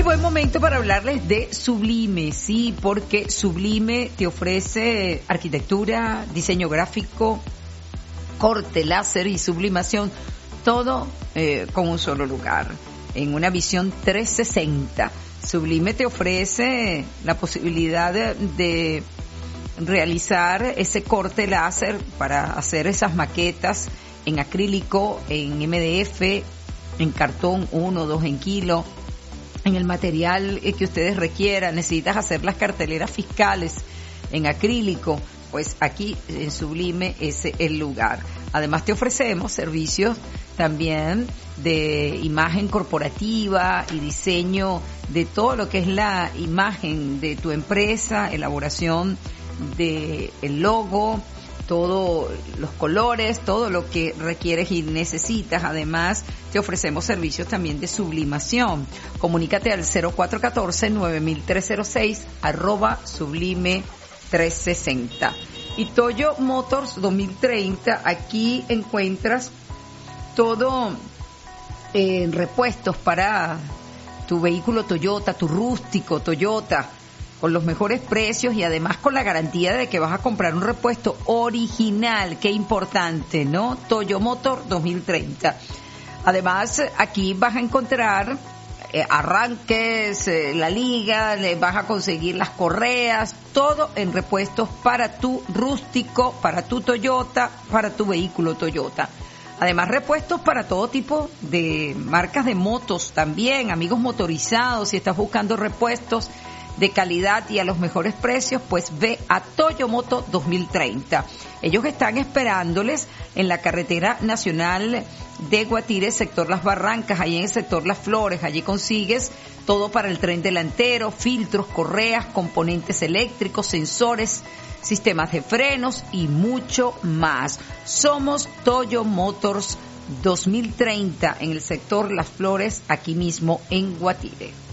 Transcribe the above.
buen momento para hablarles de Sublime, sí, porque Sublime te ofrece arquitectura, diseño gráfico, corte láser y sublimación, todo con un solo lugar, en una visión 360. Sublime te ofrece la posibilidad de realizar ese corte láser para hacer esas maquetas en acrílico, en MDF, en cartón 1, 2 en kilo, en el material que ustedes requieran. Necesitas hacer las carteleras fiscales en acrílico, pues aquí en Sublime es el lugar. Además te ofrecemos servicios también de imagen corporativa y diseño de todo lo que es la imagen de tu empresa, elaboración de el logo, todos los colores, todo lo que requieres y necesitas. Además, te ofrecemos servicios también de sublimación. Comunícate al 0414-9306, @sublime360. Y Toyo Motors 2030, aquí encuentras todo en repuestos para tu vehículo Toyota, tu rústico Toyota, con los mejores precios y además con la garantía de que vas a comprar un repuesto original. Qué importante, ¿no? Toyo Motor 2030. Además, aquí vas a encontrar arranques, la liga, le vas a conseguir las correas, todo en repuestos para tu rústico, para tu Toyota, para tu vehículo Toyota. Además, repuestos para todo tipo de marcas de motos también, amigos motorizados. Si estás buscando repuestos de calidad y a los mejores precios, pues ve a Toyo Moto 2030. Ellos están esperándoles en la carretera nacional de Guatire, sector Las Barrancas, allí en el sector Las Flores. Allí consigues todo para el tren delantero, filtros, correas, componentes eléctricos, sensores, sistemas de frenos y mucho más. Somos Toyo Motors 2030 en el sector Las Flores, aquí mismo en Guatire.